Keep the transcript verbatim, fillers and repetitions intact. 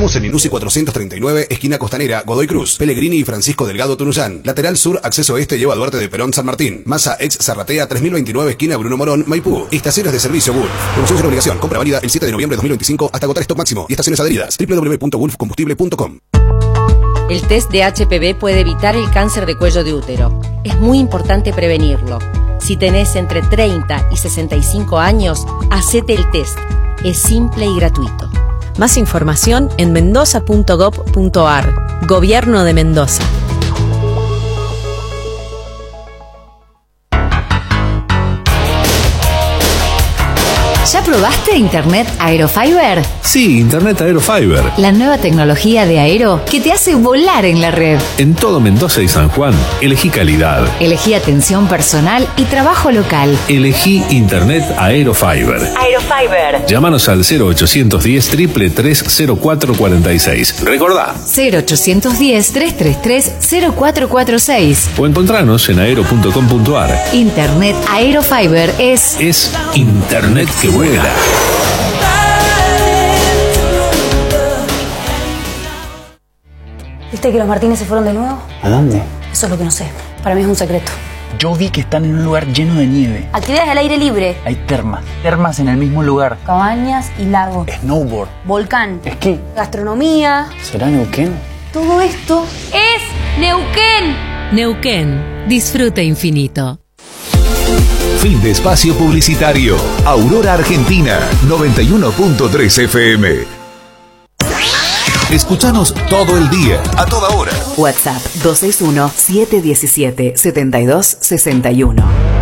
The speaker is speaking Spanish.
Estamos en Minuci cuatrocientos treinta y nueve, esquina Costanera, Godoy Cruz, Pellegrini y Francisco Delgado Tunuyán. Lateral sur, acceso este, lleva a Duarte de Perón San Martín. Massa ex Zarratea tres mil veintinueve, esquina Bruno Morón, Maipú. Estaciones de servicio Gulf. Promoción sin obligación. Compra válida el siete de noviembre de dos mil veinticinco hasta agotar stock máximo. Y estaciones adheridas. doble u doble u doble u punto gulf combustible punto com. El test de H P V puede evitar el cáncer de cuello de útero. Es muy importante prevenirlo. Si tenés entre treinta y sesenta y cinco años, hacete el test. Es simple y gratuito. Más información en mendoza punto gob punto ar. Gobierno de Mendoza. ¿Ya probaste Internet Aerofiber? Sí, Internet Aerofiber. La nueva tecnología de Aero que te hace volar en la red. En todo Mendoza y San Juan, elegí calidad. Elegí atención personal y trabajo local. Elegí Internet Aerofiber. Aerofiber. Llámanos al cero ochocientos diez, tres tres tres, cero cuatro cuatro seis. Recordá. cero ochocientos diez, tres tres tres, cero cuatro cuatro seis. O encontranos en aero punto com punto ar. Internet Aerofiber es... Es Internet que vuela. ¿Viste que los Martínez se fueron de nuevo? ¿A dónde? Eso es lo que no sé. Para mí es un secreto. Yo vi que están en un lugar lleno de nieve. Actividades al aire libre. Hay termas. Termas en el mismo lugar. Cabañas y lago. Snowboard. Volcán. Esquí. Gastronomía. ¿Será Neuquén? Todo esto es Neuquén. Neuquén. Disfrute infinito. Fin de espacio publicitario. Aurora Argentina, noventa y uno punto tres F M. Escuchanos todo el día, a toda hora. WhatsApp dos seis uno, siete uno siete, siete dos seis uno.